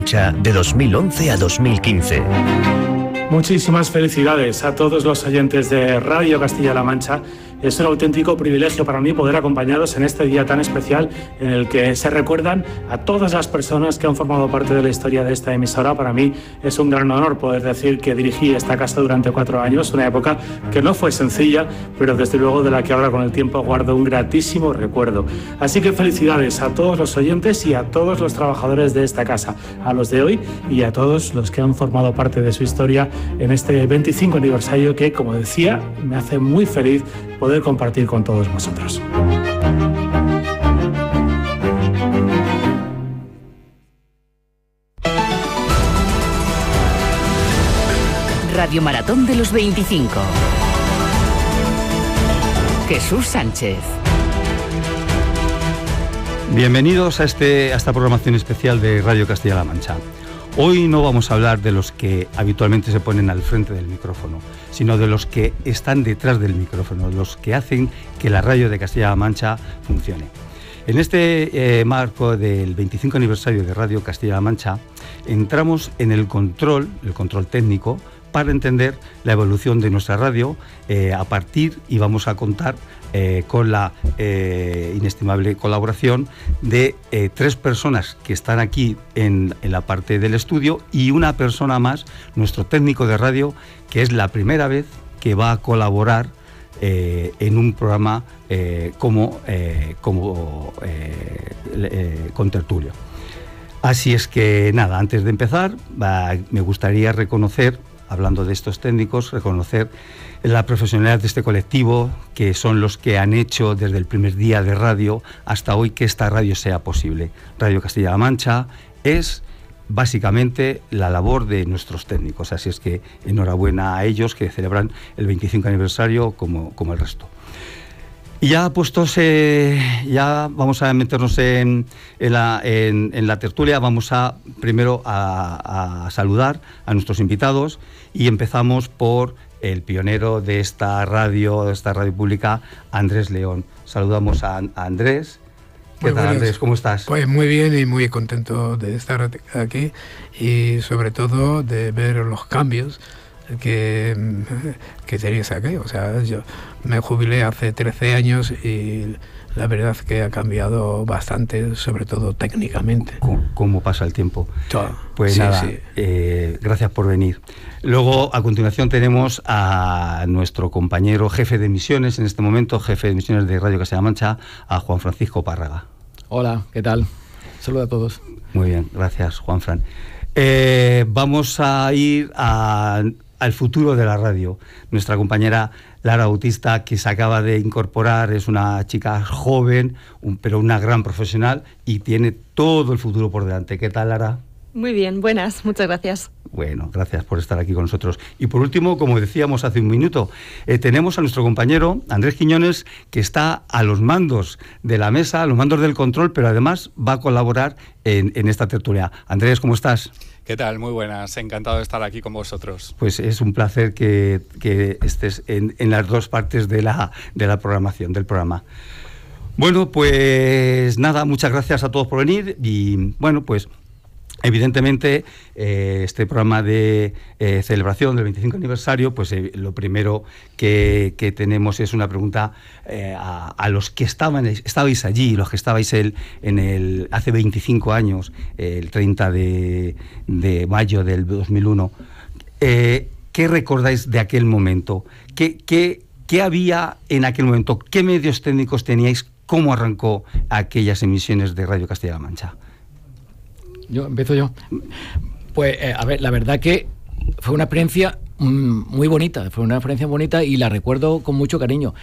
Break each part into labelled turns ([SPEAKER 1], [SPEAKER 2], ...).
[SPEAKER 1] De 2011 a 2015.
[SPEAKER 2] Muchísimas felicidades a todos los oyentes de Radio Castilla-La Mancha. Es un auténtico privilegio para mí poder acompañaros en este día tan especial en el que se recuerdan a todas las personas que han formado parte de la historia de esta emisora. Para mí es un gran honor poder decir que dirigí esta casa durante 4 años, una época que no fue sencilla, pero desde luego de la que ahora con el tiempo guardo un gratísimo recuerdo. Así que felicidades a todos los oyentes y a todos los trabajadores de esta casa, a los de hoy y a todos los que han formado parte de su historia en este 25 aniversario que, como decía, me hace muy feliz poder compartir con todos vosotros.
[SPEAKER 3] Radio Maratón de los 25. Jesús Sánchez.
[SPEAKER 4] Bienvenidos a esta programación especial de Radio Castilla-La Mancha. Hoy no vamos a hablar de los que habitualmente se ponen al frente del micrófono, sino de los que están detrás del micrófono, los que hacen que la radio de Castilla-La Mancha funcione. En este marco del 25 aniversario de Radio Castilla-La Mancha, entramos en el control técnico para entender la evolución de nuestra radio y vamos a contar con la inestimable colaboración de 3 personas que están aquí en la parte del estudio y una persona más, nuestro técnico de radio, que es la primera vez que va a colaborar en un programa con tertulio. Así es que nada, antes de empezar me gustaría reconocer, hablando de estos técnicos, reconocer la profesionalidad de este colectivo, que son los que han hecho desde el primer día de radio hasta hoy que esta radio sea posible. Radio Castilla-La Mancha es básicamente la labor de nuestros técnicos, así es que enhorabuena a ellos que celebran el 25 aniversario como el resto. Y ya puestos, ya vamos a meternos en la tertulia. Vamos primero a saludar a nuestros invitados y empezamos por el pionero de esta radio pública, Andrés León. Saludamos a Andrés. ¿Qué tal, Andrés? ¿Cómo estás?
[SPEAKER 5] Pues muy bien y muy contento de estar aquí y sobre todo de ver los cambios que tenéis aquí. O sea, yo me jubilé hace 13 años y la verdad es que ha cambiado bastante, sobre todo técnicamente.
[SPEAKER 4] ¿Cómo pasa el tiempo? Pues
[SPEAKER 5] sí,
[SPEAKER 4] nada,
[SPEAKER 5] sí.
[SPEAKER 4] Gracias por venir. Luego, a continuación, tenemos a nuestro compañero jefe de emisiones, en este momento, jefe de emisiones de Radio Castilla-La Mancha, a Juan Francisco Párraga.
[SPEAKER 6] Hola, ¿qué tal? Saludos a todos.
[SPEAKER 4] Muy bien, gracias, Juanfran. Vamos a ir al futuro de la radio. Nuestra compañera Lara Bautista, que se acaba de incorporar, es una chica joven, pero una gran profesional y tiene todo el futuro por delante. ¿Qué tal, Lara?
[SPEAKER 7] Muy bien, buenas, muchas gracias.
[SPEAKER 4] Bueno, gracias por estar aquí con nosotros. Y por último, como decíamos hace un minuto, tenemos a nuestro compañero Andrés Quiñones, que está a los mandos de la mesa, a los mandos del control, pero además va a colaborar en esta tertulia. Andrés, ¿cómo estás?
[SPEAKER 8] ¿Qué tal? Muy buenas, encantado de estar aquí con vosotros.
[SPEAKER 4] Pues es un placer que estés en las dos partes de la programación, del programa. Bueno, pues nada, muchas gracias a todos por venir y bueno, pues evidentemente este programa de celebración del 25 aniversario, pues lo primero que tenemos es una pregunta a los que estabais allí, los que estabais hace 25 años, el 30 de mayo del 2001. ¿Qué recordáis de aquel momento? ¿Qué había en aquel momento? ¿Qué medios técnicos teníais? ¿Cómo arrancó aquellas emisiones de Radio Castilla-La Mancha?
[SPEAKER 6] Empiezo yo. Pues, a ver, la verdad que fue una experiencia muy bonita, y la recuerdo con mucho cariño.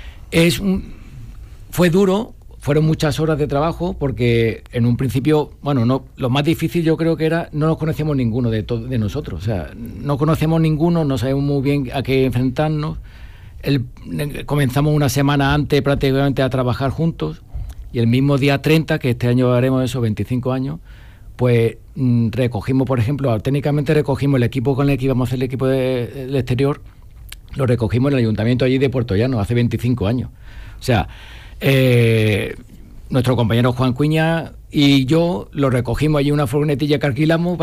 [SPEAKER 6] Fue duro, fueron muchas horas de trabajo, porque en un principio, lo más difícil yo creo que era, no nos conocíamos ninguno de nosotros, o sea, no conocíamos ninguno, no sabíamos muy bien a qué enfrentarnos. Comenzamos una semana antes prácticamente a trabajar juntos, y el mismo día 30, que este año haremos esos 25 años, pues recogimos, por ejemplo, técnicamente recogimos el equipo con el que íbamos a hacer el equipo del exterior, lo recogimos en el ayuntamiento allí de Puerto Llano hace 25 años. O sea, nuestro compañero Juan Cuña y yo lo recogimos allí en una furgonetilla que alquilamos